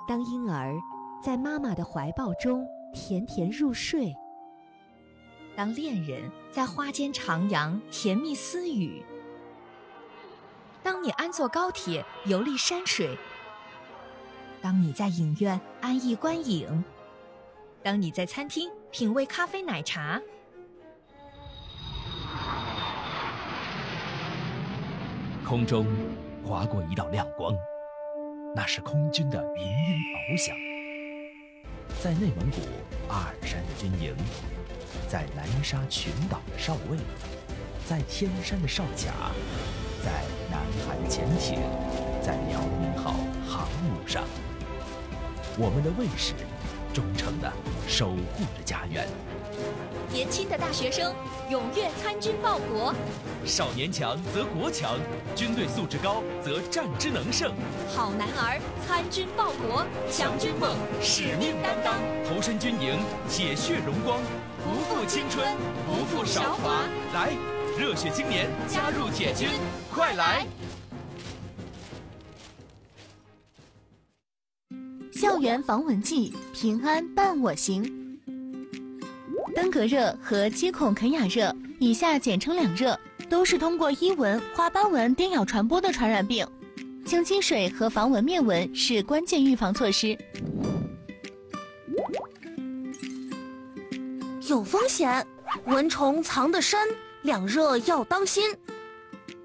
当婴儿在妈妈的怀抱中甜甜入睡，当恋人在花间徜徉甜蜜私语，当你安坐高铁游历山水，当你在影院安逸观影，当你在餐厅品味咖啡奶茶， 空中划过一道亮光，那是空军的鸣音翱翔。在内蒙古阿尔山的军营，在南沙群岛的哨位，在天山的哨卡，在南海的潜艇，在辽宁号航母上，我们的卫士忠诚地守护着家园。 年轻的大学生踊跃参军报国， 少年强则国强，军队素质高则战之能胜。 好男儿参军报国，强军梦，使命担当， 投身军营，铁血荣光， 不负青春，不负韶华。 来，热血青年加入铁军，快来！ 校园防蚊剂，平安伴我行。登革热和接孔肯雅热，以下简称两热，都是通过伊蚊、花斑蚊叮咬传播的传染病。清清水和防蚊灭蚊是关键预防措施。 有风险，蚊虫藏得深，两热要当心。